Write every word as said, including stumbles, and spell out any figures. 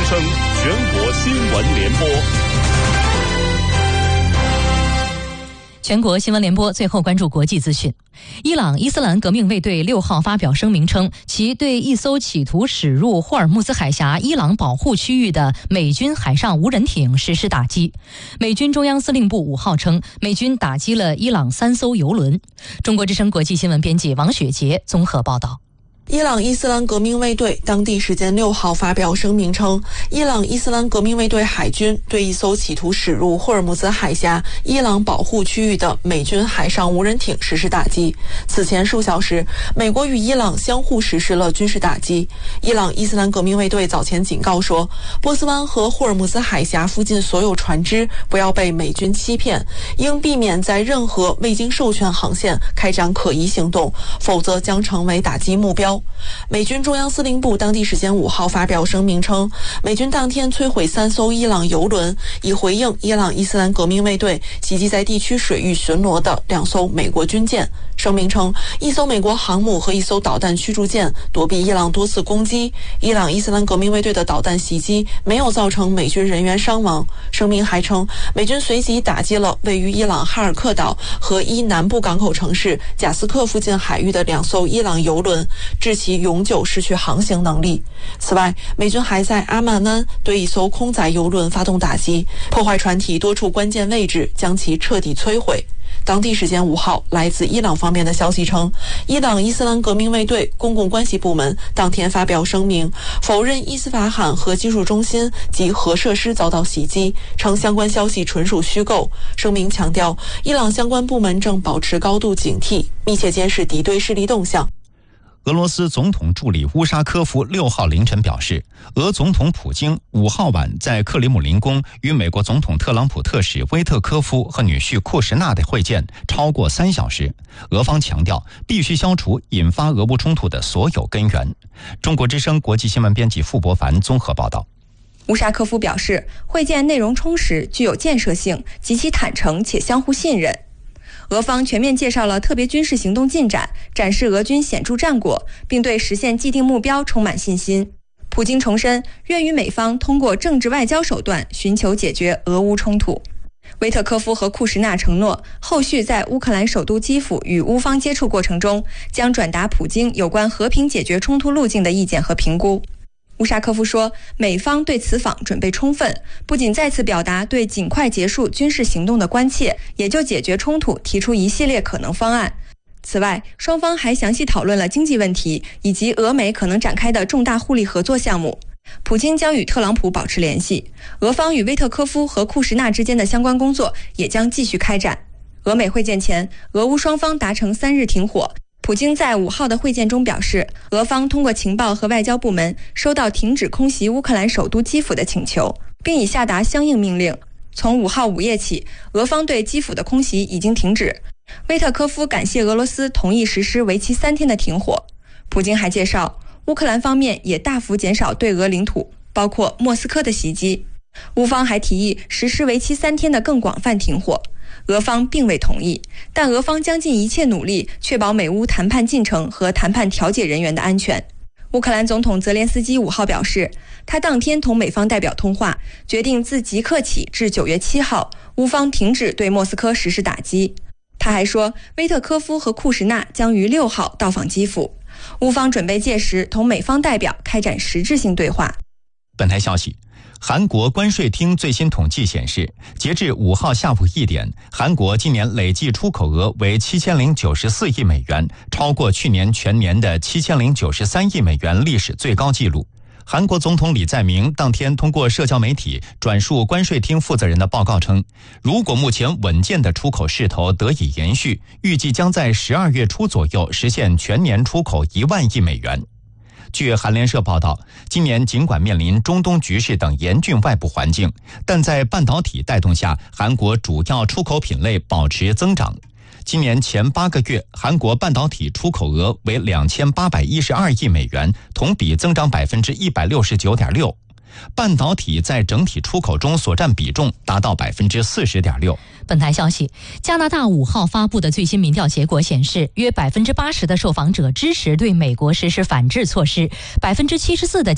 称全国新闻联播。 全国新闻联播最后关注国际资讯。伊朗伊斯兰革命卫队六号发表声明称，其对一艘企图驶入霍尔木兹海峡伊朗保护区域的美军海上无人艇实施打击。美军中央司令部五号称，美军打击了伊朗三艘油轮。中国之声国际新闻编辑王雪杰综合报道。 伊朗伊斯兰革命卫队当地时间六号发表声明称，伊朗伊斯兰革命卫队海军对一艘企图驶入霍尔木兹海峡伊朗保护区域的美军海上无人艇实施打击。此前数小时，美国与伊朗相互实施了军事打击。伊朗伊斯兰革命卫队早前警告说，波斯湾和霍尔木兹海峡附近所有船只不要被美军欺骗，应避免在任何未经授权航线开展可疑行动，否则将成为打击目标。美军中央司令部当地时间五号发表声明称，美军当天摧毁三艘伊朗油轮，以回应伊朗伊斯兰革命卫队袭击在地区水域巡逻的两艘美国军舰。声明称，一艘美国航母和一艘导弹驱逐舰躲避伊朗多次攻击，伊朗伊斯兰革命卫队的导弹袭击没有造成美军人员伤亡。声明还称，美军随即打击了位于伊朗哈尔克岛和伊南部港口城市贾斯克附近海域的两艘伊朗油轮，致其永久失去航行能力。此外，美军还在阿曼安对一艘空载油轮发动打击，破坏船体多处关键位置，将其彻底摧毁。当地时间五号，来自伊朗方面的消息称，伊朗伊斯兰革命卫队公共关系部门当天发表声明，否认伊斯法罕核技术中心及核设施遭到袭击，称相关消息纯属虚构。声明强调，伊朗相关部门正保持高度警惕，密切监视敌对势力动向。 俄罗斯总统助理乌沙科夫六号凌晨表示，俄总统普京五号晚在克里姆林宫与美国总统特朗普特使威特科夫和女婿库什纳的会见超过三小时。俄方强调，必须消除引发俄乌冲突的所有根源。中国之声国际新闻编辑傅博凡综合报道。 乌沙科夫表示，会见内容充实，具有建设性，极其坦诚且相互信任。俄方全面介绍了特别军事行动进展，展示俄军显著战果，并对实现既定目标充满信心。普京重申，愿与美方通过政治外交手段寻求解决俄乌冲突。威特科夫和库什纳承诺，后续在乌克兰首都基辅与乌方接触过程中，将转达普京有关和平解决冲突路径的意见和评估。乌沙科夫说，美方对此访准备充分，不仅再次表达对尽快结束军事行动的关切，也就解决冲突提出一系列可能方案。此外，双方还详细讨论了经济问题以及俄美可能展开的重大互利合作项目。普京将与特朗普保持联系，俄方与威特科夫和库什纳之间的相关工作也将继续开展。俄美会见前，俄乌双方达成三日停火。普京在五号的会见中表示，俄方通过情报和外交部门收到停止空袭乌克兰首都基辅的请求，并已下达相应命令。从五号午夜起，俄方对基辅的空袭已经停止。威特科夫感谢俄罗斯同意实施为期三天的停火。普京还介绍，乌克兰方面也大幅减少对俄领土，包括莫斯科的袭击。乌方还提议实施为期三天的更广泛停火。俄方并未同意，但俄方将尽一切努力确保美乌谈判进程和谈判调解人员的安全。乌克兰总统泽连斯基五号表示，他当天同美方代表通话，决定自即刻起至九月七号，乌方停止对莫斯科实施打击。他还说，威特科夫和库什纳将于六号到访基辅，乌方准备届时同美方代表开展实质性对话。 本台消息，韩国关税厅最新统计显示，截至五号下午一点，韩国今年累计出口额为七千零九十四亿美元，超过去年全年的七千零九十三亿美元历史最高纪录。韩国总统李在明当天通过社交媒体转述关税厅负责人的报告称，如果目前稳健的出口势头得以延续，预计将在十二月初左右实现全年出口一万亿美元。据韩联社报道，今年尽管面临中东局势等严峻外部环境，但在半导体带动下，韩国主要出口品类保持增长。今年前八个月，韩国半导体出口额为两千八百一十二亿美元，同比增长百分之一百六十九点六。半导体在整体出口中所占比重达到百分之四十点六。 本台消息，加拿大五号发布的最新民调结果显示，约百分之八十的受访者支持对美国实施反制措施，百分之七十四的